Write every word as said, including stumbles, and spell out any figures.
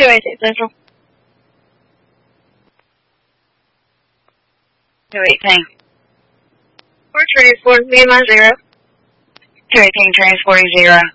two eighty-eight Central. two eighteen. We're transporting me and my zero. two eighteen transporting zero.